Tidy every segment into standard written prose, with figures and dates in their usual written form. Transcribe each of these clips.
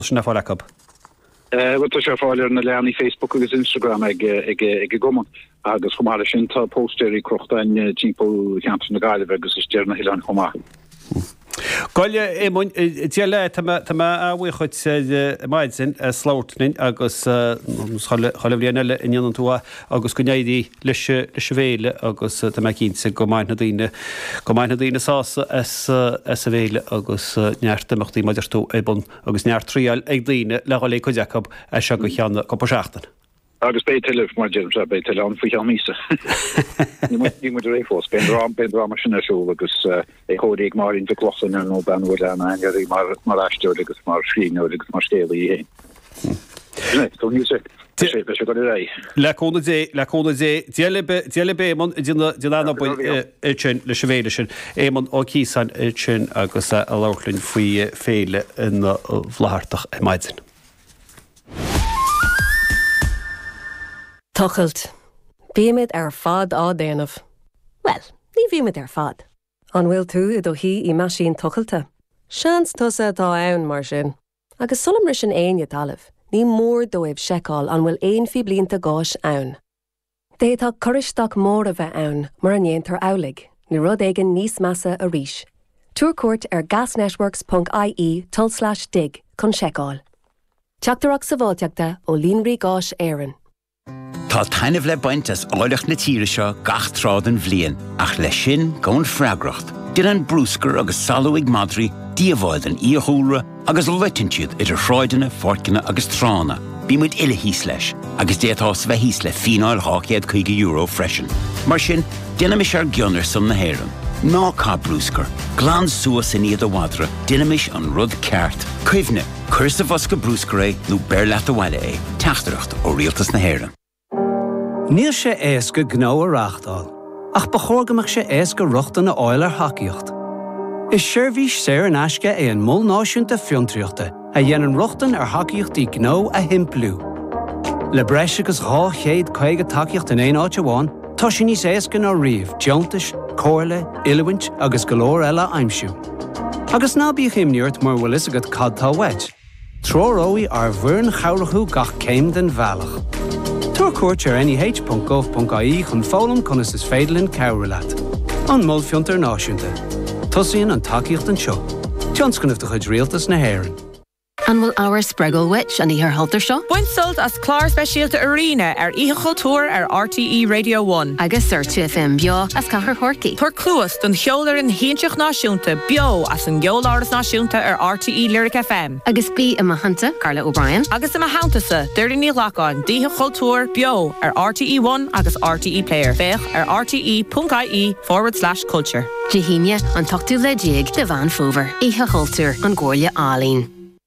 Sna fáil acab. Wat sé fáil na leanní Facebook agus Instagram ag goman agus chumá sin tá pósterí crochtain timppó chean na gaile agus is dearna hián chumá. Gáile le áhuichuid maidsin sláirtnin agus choibhlíana inan tú agus go néidí leis bhéile agus tá cínsa go maithna daoine sása a bhéile agus nearttamachtaí maidir tú ébun agus neart tríal ag daoine le lé chu Jacob a se go cheanna go seachtain. Agus béitilh mar béitil an fa mísa. Ní mu réfós ben mar sin asú agus chodig mar in declosan an nó ben an airí mar asteú agus mar scríú agus mar scéala hé. Tó go ré. Leúna déile béman dina sin le bhéile sin éman ó císan sin agus a láirlinn faoi féile in bhlahartach maidsin. Tuchailt. Bíimiid fad á déanamh. Well, ní bhíimiid fad. An bhfuil tú I do hí I meisín tuchailte. Seans tusa tá ann mar sin. Agus sulam ris sin aine talamh. Ní mór dóibh seicáil an bhfuil éon fi blianta gáis ann. Détá coristeach mór a bheith ann mar an éontar álaigh, ní rud éigean níos measa a ríis. Túrcuirt gasnetworks.ie/dig chun seicáil. Teachtarach sa bháteachta ó líonraí gáis éireann. Tá tainmh le baint as áileach na tíre seo gach trádan bhliain, ach le sin gón freagracht. Dir an brúscar agus salúigh madri, díomháid an íothúra agus leitinciad idir shráideanna, forcanna agus trána. Bímuid ile hís leis, agus déatás bheith hís le fínáil €850 freisin. Mar sin, dinamis ar gionir san na héireann. Ná cá brúscar, glán suas in iad a wadra, dinamis an rud ceart. Cuimhne, chuirsa bhosca brúscar é nó bearleat a bhaile é, teachtareacht ó rialtas na héireann. Níl sé éasca gná a reachtáil, ach ba chógamach sé éasca ruchtan na áil ar hacaíocht. Is seirbhís séir an aisce é an mul náisiúnta fiontriachta a dhéanann ruchtan ar hacaíochtaí gná a himplú. Le breis agus 850 tacaíocht in éon áit amháin, tá sin níos éasca ná riamh, deontais, cóirle, ilmhaint agus go leor eile aimsiú. Agus ná bíodh imniúirt mar bhfuil is agad cadtá weit. Tróróí ar bhuireann chomhrathú gach céim den bhealach. Túrcuirt ar nih.gov.ie chun fólam chun is féidirlinn cabhralat. An mul fiontar náisiúnta. Tosaíonn an tacaíocht an seo. Tionscannamh de chuid rialtas na héireann. An bhfuil áhar spreagol wit an íthar haltar seo? Buint solt as clár speisialta arena ar Ihe Cultúr ar RTE Radio 1. Agus ar 2FM beo as cahar horcaí. Tuair cluas don cheolar in hínteach náisiúnta beo as an geoláras náisiúnta ar RTE Lyric FM. Agus bí a mahananta Carla O'Brien. Agus am a hantasa, deirdre ní lacáin, Ihe Cultúr beo ar RTE 1 agus RTE Player. Bech ar rte.ie/culture. Jehíne an tochtú leidíag de Van Fóver. Ihe Cultúr an Górle Álín.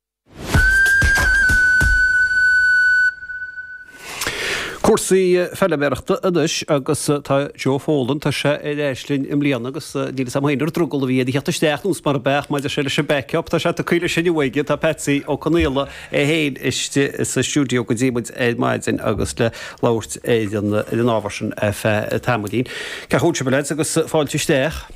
Cuasaí fellebeachta adis agus tá Joe Fólan tá sé éislinn im líana agus díla samhainir drúgal a bhíad heachta steachús mar bech maidir sé se backup tá sé a chuile sin bhaige tá Patsy ó Connéla héad iste sa stúdio go ddímuid maidin agus le láirt den áharsin fe tamadín. Ce chuúte beleid agus fáilte steach.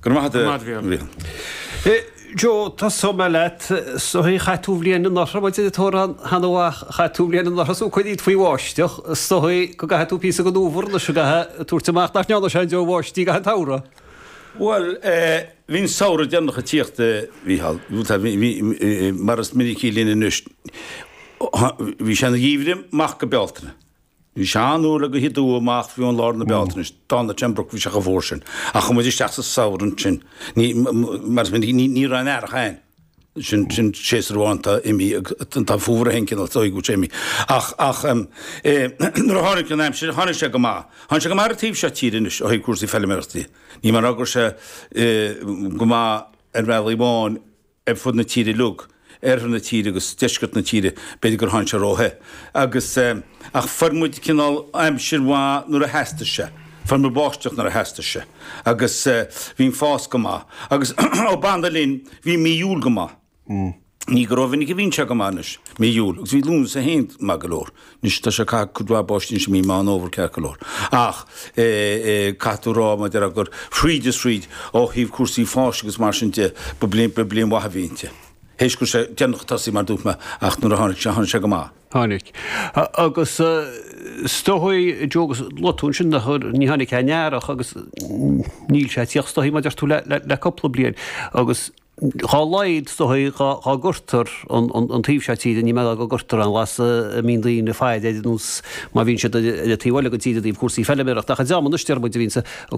Jo, tá soma leit so hí chaitúbliana nachra maid tóran hanach chaitúbliana nachra sú chuid faoi bháisteach so go gaitú pí go dúhar na gathe túirteach nach neanna sé jo bháistí ga tára. Well, hín saoire deannach a tíochtta bhíhall mar as minicí lína nust. Bhí sena gíomhrim mach go bealtaine. Bhí seanúla go hidú amach bhí an láir na bealtaine, dána Tembroch bhí se go bhór sin. A chu muidir isteach sa saoireann sin. Mar ní rain air a chain. Sin séar bháinta imi tá fuair hencin á go séimi. Ach nuair a tháinig an aim sin tháinig sé go má. Tháinig sé go mar a tíobh se tíiris ó cuasaí fellimeirtaí. Ní mar agur se go má ar bhealí bháin ar fud na tíirí lug. Na tíre agus deiscut na tíre beidir gur háin se róthe. Agus ach farmuid cinál aimsir bhá nuair a heasta se. Farmur báisteach nar a heasta se. Agus bhín fás go má. Agus ó bandalín bhí míúl go má. Ní go rovinnig go bhín se go mánis míúl. Agus bhí lún sa héint má go lór. Nis tá se cá chudhá báistín sem mí má óver ce go lór. Ach catú rá ma de gur fríd ó híh cuasaí fás agus mar sin de problém wathe bhínte. Héis go sé deannach tasí mar dúma ach nuair a tháinig se go má. Tháinig. Agus stohaí jogus lotún sin ní hánig nearach agus níl sé tíochstoí mar tú le coppla blian agus Chá leid stohaí chá gurtar an tíomh se tíad ní me go gurtar an las mín daoine fáid nús má bhín se tíhile go tíad íh cuasí fellebeach a deaman nustear muid vísa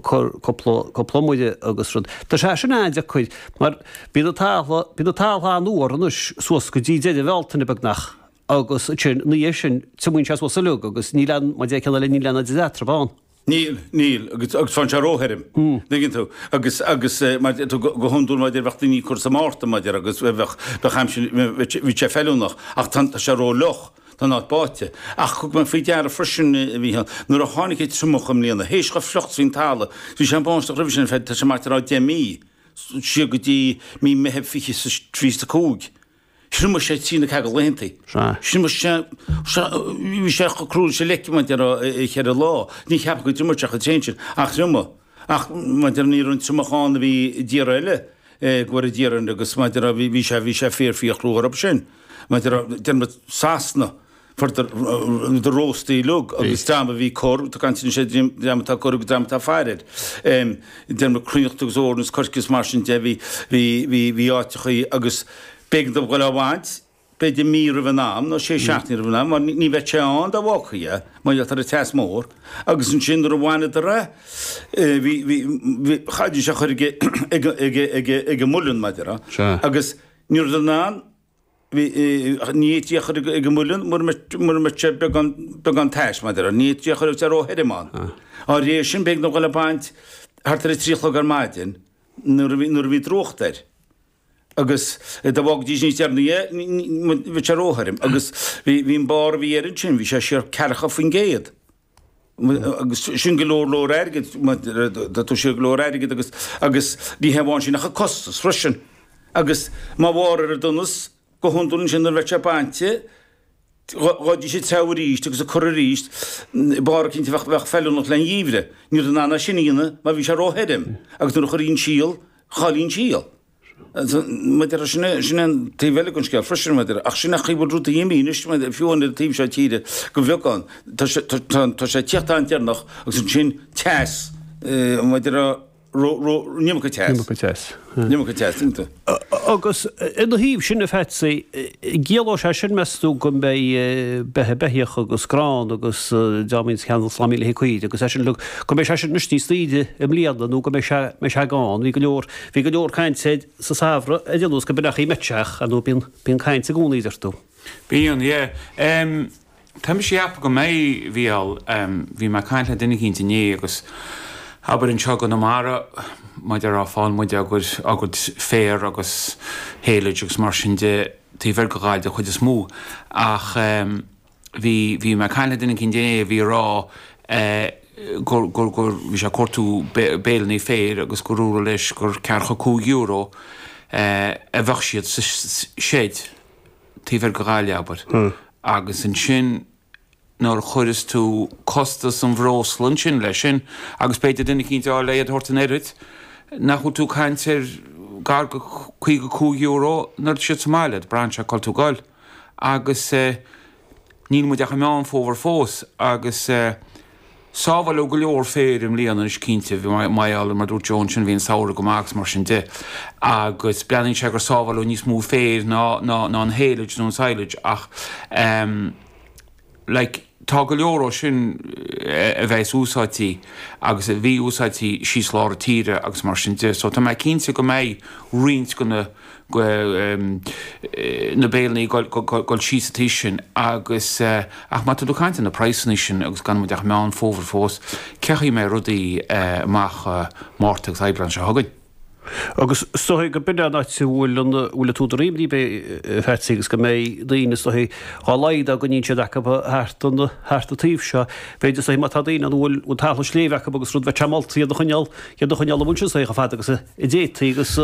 coplóide agus rud. Tá sé sin éide chuid mar bíad táá nuair anus suas go dtí déidir bhiltainna begnach agus sin ní sin samún se sa lu agus ní le má dé le ní lena detrabáin. Níl agus fan se róherim ginn tú agus go honún maidir bhachtta ní chusa máta maidir agus bhí sé fellúnach ach tan se ró loch tá ná báte ach chu man fao dear a frisin bhí nuair a tháinig sumacham líana hééis go flocht hín tála hí sé báiste rivisin fe sé maitar á de mí si go dtí mí meheb fichi sa trísta cúg. Srimmer sé tína ce go lentaí. Srimmer bhí sé go crún sé leicimeint ar chéad lá, ní cheap go dúmarteach a téintin ach rimmer. Ach maidir ní an tumaána bhí díar eile go a díaran agus maidir a bhí sé fér chlúar op sin. Maidir den sásna for de róstaí lug agus dáma bhí cor, tá cantin sé dámatá cor go dámatá fáirid. Den cruúneachtagus ornas corcus mar sin de bhí áitichaí agus Beg do go bhaint, beidir mí a bhnám, nó sé seaachní a bhnám, mar ní bheith sé an a bhachaí, má tar a teas mór, agus an sin a bhhaine a ra, chaidir se chuir ag mulún maidera, agus níor an ná, nítí chuir ag mulún, mar me se began teis maidera, nítí chuir ar óherimán. Á rééis sin beg do go bhaint, hartar a tríchla gar maidin, nuair bhí drochtair. Agus da bhag díos ní tearna bhí sé rótharim, agus bhín bar bhí ar an sin, bhí sé siar cecha faoin géad. Agus sin go lór airgid, tú sé glór airgid agus ní hebháin sin nach a costas, frisin. Agus má bhar ar a dunas go hunún sin ar bheith sé bainte, gáidí sé teharíist agus a chur ríist, bar cinnta bheith fellúnach len dhíomhre, níor an anna siníine, má bhí sé rótharim, agus nuair chuín síal, chalín síal. Maidir sin tíhile gon scéil frisin maidir ach sinna chibú rúta dhéimínis maidir fiúna tíim se tíide go bheáin tá sé tíochtta an tearnach agus sin teas maidir níime go teas. Níime go teas inta. Agus ina híomh sinna fetsa géalá sé sin meú go betheoch agus grán agus dámín cheanal sláíle chuid, agus sin lu go mé sé sin nutí slíide im líanana nó go mé se gáin, hí go leor caiint sé sa sahra a dús go benach í meteach a nó bíon caiint a gúnaíidirtú. Bíon, Tá sé appa go mé bhíal bhí mar caiint le duine cinnta ní agus aber an seo go na mara maidir á fáil muide agad fér agus héileid agus mar sin de tíhar go gáide chuid is mú ach bhí mar caiile duine cin déine bhí rá gur bhí sé cuatú béalnaí fér agus go rúra leis gur cearcha €2 a bheh siad séid tíhar go gáile aber agus an sin nóir chuiris tú costas an bhroslan sin lei sin, agus beidir duine cinnte á leiad hortan éirid, nach chu tú caiintear gar go €2 nar siad Somáliad, brán se coil tú gáil, agus ní mu deach meán fómhar fós, agus sábhil go leor fér im líana is cinnte bhí maiall mar dúr Jones sin bhíon saoir go max mar sin de, agus beaning se gur sábhil níos mú fér ná an héileid nó an saoileid ach tá go leor sin a bheits úsáidtí agus a bhí úsáidtí síos lá a tíre agus mar sin de, so tá mé cinnte go méid riint gona na béalnaí goil síosatí sin agus ach má tú caiinte na praisní sin agus gan mu deach meán fómhar fós cechaí mé rudaí amach mártaach aibran se thugainn. Agus stohí go bid áit bhfuil túdaríimí be fetsigus go mé daine stohí há leid a go níse decha háart a tíomh seo, beidir sé má daine an bhfuil tála sléomhecha agus rud bheith temaltaí a chuneal búse sé go fád agus i détaí agus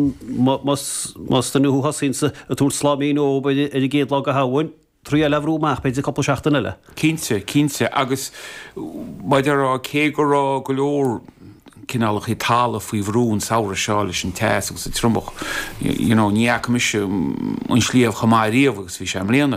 mas denú hasínsa a túr sláíú ó i géad lá go hahain. Trí lehrúach beidir coppla seachtain eile. Cínte agus maidir á cé go rá go leor cinálach í talla faoi bhrún saoire seo leis an teas agus trumbach níach mis an slíomh chamáíomh agus bhí sem léana